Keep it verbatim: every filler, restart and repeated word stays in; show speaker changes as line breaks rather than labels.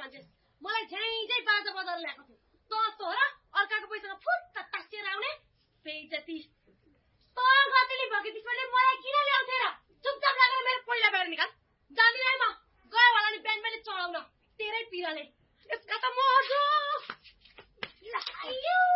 भन्छस् मलाई झैझै बाजा बजार ल्याएको थियो तस्तो हो र अर्काको पैसामा फुट्ट तासिएर आउने बेइज्जती त गतिले भगिदिसले मलाई किन ल्याउँथे र चुपचाप लागेर मेरो पहिला बाहिर निकाल जान्दिनँ म गयो होला नि बिहान मैले चढाउन तेरै पिराले यसका त म